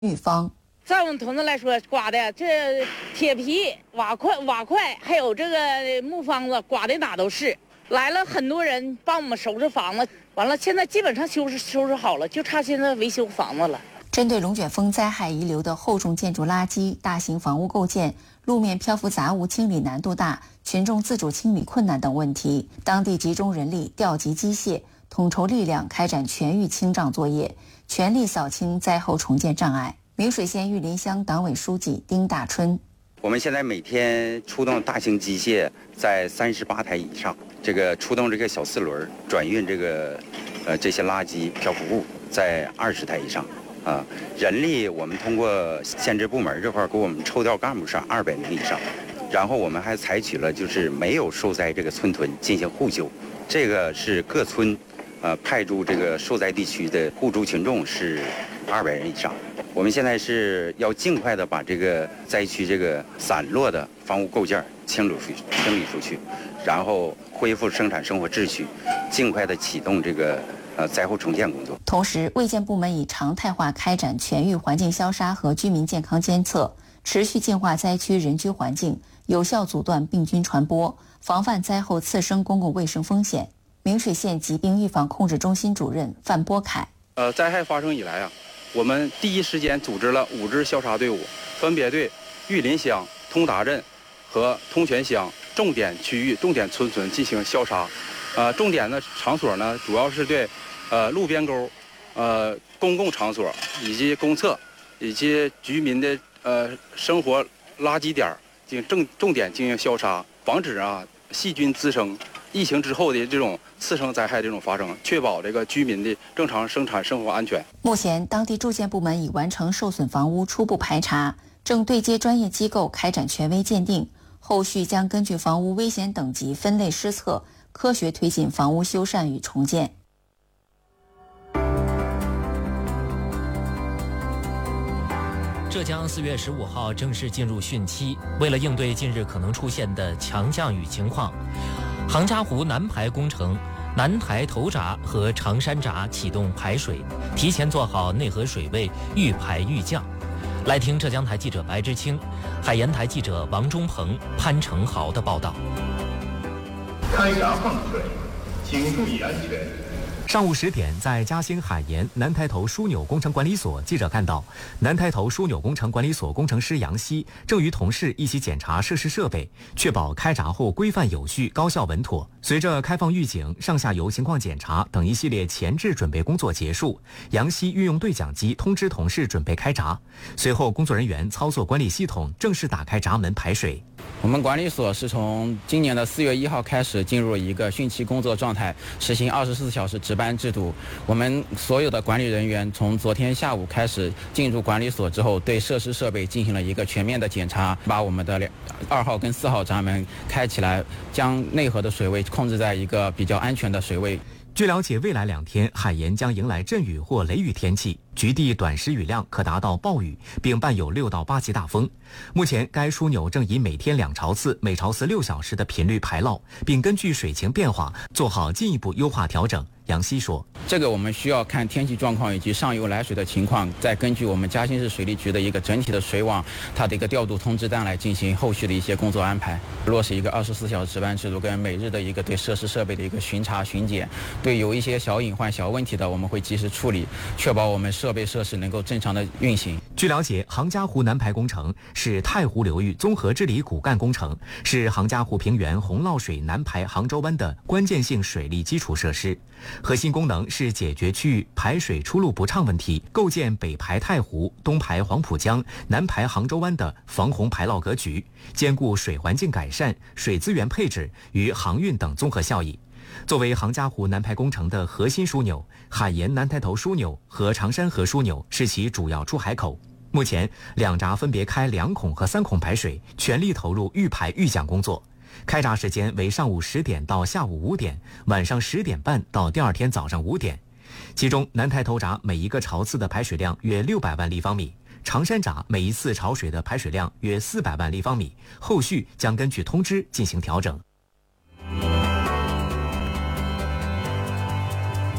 预方。 在我们屯子来说，刮的这铁皮、瓦块，还有这个木方子，刮的哪都是。来了很多人帮我们收拾房子，完了现在基本上收拾好了，就差现在维修房子了。 针对龙卷风灾害遗留的厚重建筑垃圾、大型房屋构件、路面漂浮杂物清理难度大、群众自主清理困难等问题，当地集中人力、调集机械、统筹力量，开展全域清障作业，全力扫清灾后重建障碍。明水县玉林乡党委书记丁大春： 我们现在每天出动大型机械在38台以上，这个出动这个小4轮转运这些垃圾漂浮物在20台以上。人力我们通过县直部门这块给我们抽调干部上200名以上，然后我们还采取了就是没有受灾这个村屯进行互救，这个是各村派驻这个受灾地区的互助群众是200人以上。我们现在是要尽快的把这个灾区这个散落的房屋构件清理出去，然后恢复生产生活秩序，尽快的启动这个灾后重建工作。 同时，卫健部门已常态化开展全域环境消杀和居民健康监测，持续净化灾区人居环境，有效阻断病菌传播，防范灾后次生公共卫生风险。明水县疾病预防控制中心主任范波凯： 灾害发生以来我们第一时间组织了5支消杀队伍，分别对玉林乡、通达镇和通泉乡重点区域、重点村进行消杀。重点的场所呢，主要是对路边沟、公共场所以及公厕以及居民的生活垃圾点重点进行消杀，防止细菌滋生。疫情之后的这种次生灾害这种发生，确保这个居民的正常生产生活安全。 目前，当地住建部门已完成受损房屋初步排查，正对接专业机构开展权威鉴定，后续将根据房屋危险等级分类施测，科学推进房屋修缮与重建。 浙江4月15号正式进入汛期，为了应对近日可能出现的强降雨情况，杭嘉湖南排工程南台头闸和长山闸启动排水，提前做好内河水位预排预降。来听浙江台记者白之清、海盐台记者王忠鹏、潘成豪的报道。 开闸放水，请注意安全。 上午10点，在嘉兴海盐南台头枢纽工程管理所，记者看到南台头枢纽工程管理所工程师杨希正与同事一起检查设施设备，确保开闸后规范有序、高效稳妥。随着开放预警、上下游情况检查等一系列前置准备工作结束，杨希运用对讲机通知同事准备开闸。随后，工作人员操作管理系统，正式打开闸门排水。 我们管理所是从今年的4月1号开始进入一个汛期工作状态，实行24小时值班制度。我们所有的管理人员从昨天下午开始进入管理所之后，对设施设备进行了一个全面的检查，把我们的2号跟4号闸门开起来，将内河的水位控制在一个比较安全的水位。 据了解，未来2天海盐将迎来阵雨或雷雨天气，局地短时雨量可达到暴雨，并伴有6到8级大风。目前该枢纽正以每天2潮次、每潮次6小时的频率排涝，并根据水情变化做好进一步优化调整。杨希说：“ 这个我们需要看天气状况以及上游来水的情况，再根据我们嘉兴市水利局的一个整体的水网，它的一个调度通知单来进行后续的一些工作安排，落实一个24小时值班制度，跟每日的一个对设施设备的一个巡查巡检，对有一些小隐患、小问题的，我们会及时处理，确保我们设备设施能够正常的运行。” 据了解，杭嘉湖南排工程是太湖流域综合治理骨干工程，是杭嘉湖平原洪涝水南排杭州湾的关键性水利基础设施。核心功能是解决区域排水出路不畅问题，构建北排太湖、东排黄浦江、南排杭州湾的防洪排涝格局，兼顾水环境改善、水资源配置与航运等综合效益。作为杭嘉湖南排工程的核心枢纽，海盐南台头枢纽和长山河枢纽是其主要出海口。目前2闸分别开2孔和3孔排水，全力投入预排预降工作。开闸时间为上午10点到下午5点，晚上10点半到第2天早上5点。其中南台头闸每一个潮次的排水量约600万立方米，长山闸每一次潮水的排水量约400万立方米，后续将根据通知进行调整。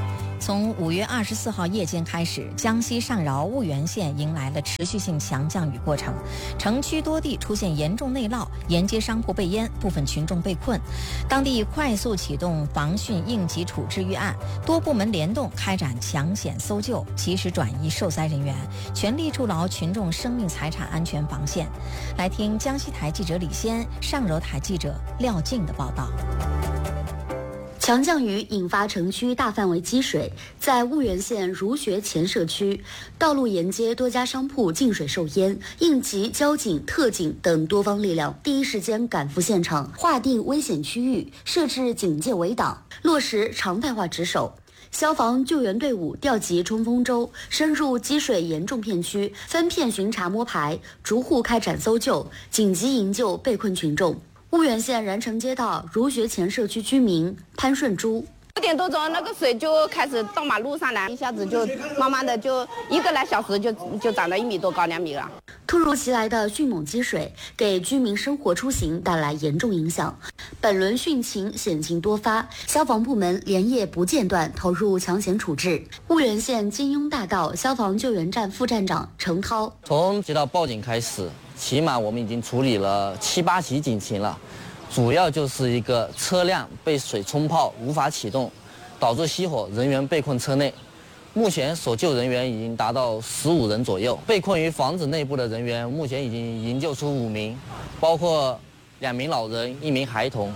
从5月24号夜间开始，江西上饶婺源县迎来了持续性强降雨过程，城区多地出现严重内涝，沿街商铺被淹，部分群众被困。当地快速启动防汛应急处置预案，多部门联动开展抢险搜救，及时转移受灾人员，全力筑牢群众生命财产安全防线。来听江西台记者李先、上柔台记者廖静的报道。 强降雨引发城区大范围积水，在婺源县儒学前社区，道路沿街多家商铺进水受淹，应急、交警、特警等多方力量第一时间赶赴现场，划定危险区域，设置警戒围挡，落实常态化值守。消防救援队伍调集冲锋舟，深入积水严重片区，分片巡查摸排，逐户开展搜救，紧急营救被困群众。婺源县然城街道儒学前社区居民潘顺珠 ，9点多钟，那个水就开始到马路上来，一下子就慢慢的就1个来小时就涨到1米多高2米了。 突如其来的迅猛积水给居民生活出行带来严重影响。本轮汛情险情多发，消防部门连夜不间断投入抢险处置。婺源县金庸大道消防救援站副站长程涛， 从接到报警开始，起码我们已经处理了7、8起警情了。主要就是一个车辆被水冲泡无法启动，导致熄火，人员被困车内。目前所救人员已经达到15人左右，被困于房子内部的人员目前已经营救出5名，包括2名老人、1名孩童。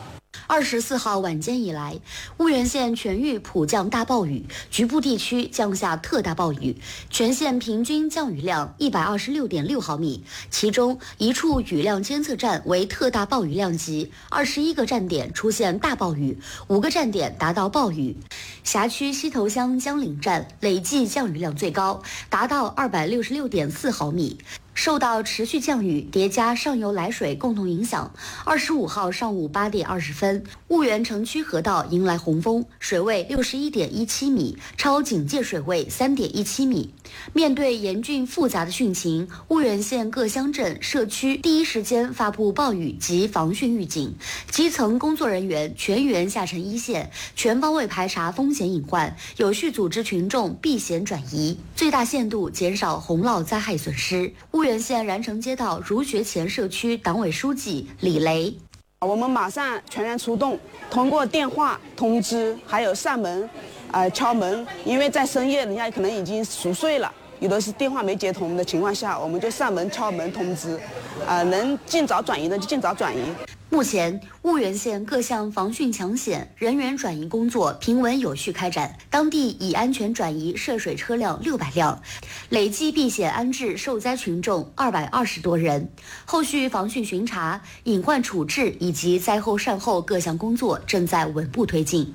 24号晚间以来，婺源县全域普降大暴雨，局部地区降下特大暴雨，全县平均降雨量126.6毫米，其中1处雨量监测站为特大暴雨量级，21个站点出现大暴雨，5个站点达到暴雨。辖区西头乡江岭站累计降雨量最高，达到266.4毫米。受到持续降雨叠加上游来水共同影响，25号上午8点20分，婺源城区河道迎来洪峰，水位61.17米，超警戒水位3.17米。面对严峻复杂的汛情，婺源县各乡镇社区第一时间发布暴雨及防汛预警，基层工作人员全员下沉一线，全方位排查风险隐患，有序组织群众避险转移，最大限度减少洪涝灾害损失。婺源县然城街道儒学前社区党委书记李雷， 我们马上全员出动，通过电话通知，还有上门敲门，因为在深夜人家可能已经熟睡了，有的是电话没接通的情况下，我们就上门敲门通知，能尽早转移的就尽早转移。 目前，婺源县各项防汛抢险、人员转移工作平稳有序开展，当地已安全转移涉水车辆600辆，累计避险安置受灾群众220多人。后续防汛巡查、隐患处置以及灾后善后各项工作正在稳步推进。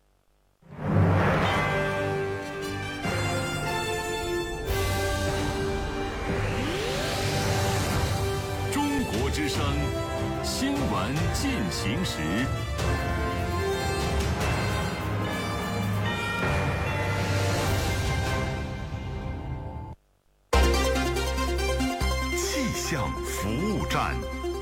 中国之声新闻进行时，气象服务站。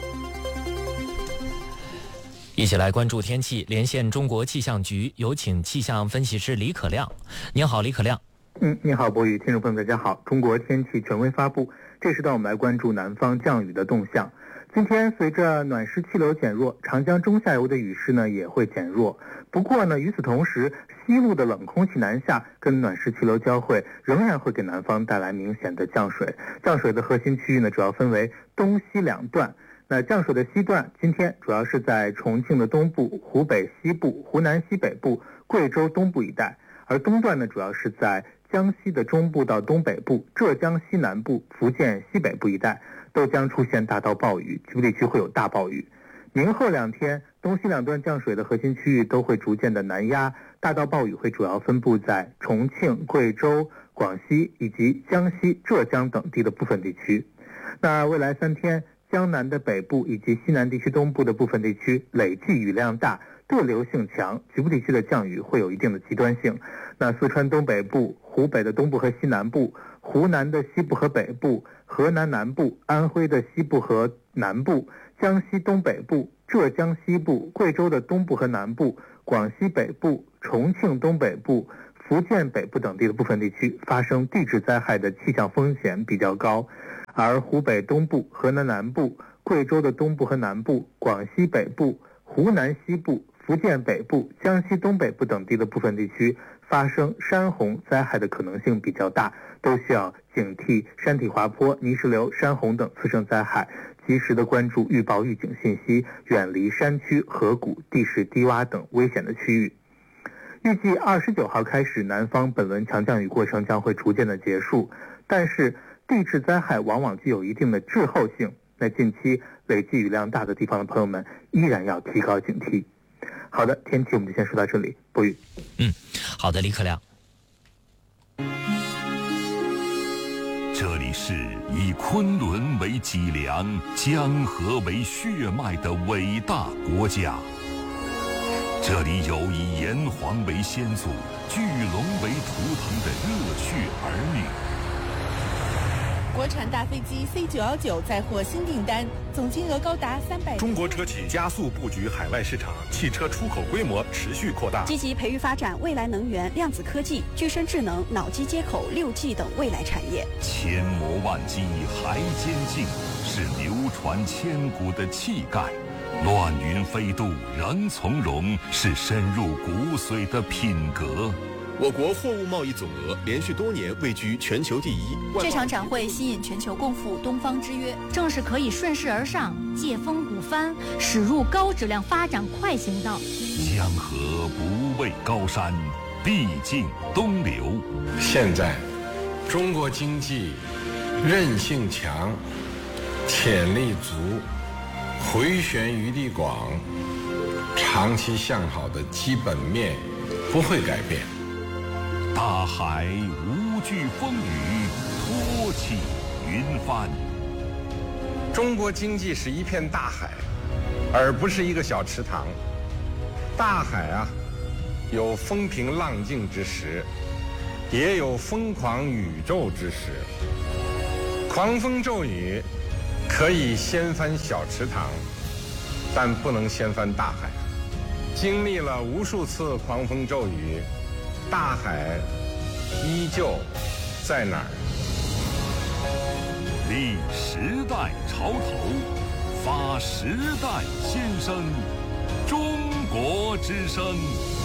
一起来关注天气，连线中国气象局，有请气象分析师李可亮。您好，李可亮。 你好，博宇，听众朋友大家好。中国天气权威发布，这时段我们来关注南方降雨的动向。今天随着暖湿气流减弱，长江中下游的雨势呢也会减弱。不过呢，与此同时，西部的冷空气南下跟暖湿气流交汇，仍然会给南方带来明显的降水。降水的核心区域呢，主要分为东西两段。那降水的西段，今天主要是在重庆的东部、湖北西部、湖南西北部、贵州东部一带；而东段呢，主要是在江西的中部到东北部、浙江西南部、福建西北部一带。都将出现大到暴雨，局部地区会有大暴雨。明后2天，东西两段降水的核心区域都会逐渐的南压，大到暴雨会主要分布在重庆、贵州、广西以及江西、浙江等地的部分地区。那未来3天，江南的北部以及西南地区东部的部分地区累计雨量大，对流性强，局部地区的降雨会有一定的极端性。那四川东北部、湖北的东部和西南部、湖南的西部和北部、河南南部、安徽的西部和南部、江西东北部、浙江西部、贵州的东部和南部、广西北部、重庆东北部、 福建北部等地的部分地区发生地质灾害的气象风险比较高，而湖北东部、河南南部、贵州的东部和南部、广西北部、湖南西部、福建北部、江西东北部等地的部分地区发生山洪灾害的可能性比较大，都需要警惕山体滑坡、泥石流、山洪等次生灾害，及时的关注预报预警信息，远离山区、河谷、地势低洼等危险的区域。预计29号开始，南方本轮强降雨过程将会逐渐的结束，但是地质灾害往往具有一定的滞后性，那近期累计雨量大的地方的朋友们依然要提高警惕。好的，天气我们就先说到这里，播语。 好的，李可亮。 这里是以昆仑为脊梁、江河为血脉的伟大国家。这里有以炎黄为先祖、巨龙为图腾的热血儿女。 国产大飞机 C919 再获新订单，总金额高达300。 中国车企加速布局海外市场，汽车出口规模持续扩大， 积极培育发展未来能源、量子科技、具身智能、脑机接口、6G 等未来产业。 千磨万击还坚劲，是流传千古的气概。乱云飞渡仍从容，是深入骨髓的品格。 我国货物贸易总额连续多年位居全球第一。 这场展会吸引全球共赴东方之约，正是可以顺势而上、借风鼓帆，驶入高质量发展快行道。 江河不畏高山，必尽东流。 现在，中国经济韧性强，潜力足，回旋余地广，长期向好的基本面不会改变。 大海无惧风雨，托起云帆。 中国经济是一片大海，而不是一个小池塘。大海啊，有风平浪静之时，也有疯狂宇宙之时。狂风骤雨可以掀翻小池塘，但不能掀翻大海。经历了无数次狂风骤雨，大海依旧在哪儿？ 立时代潮头，发时代先声，中国之声。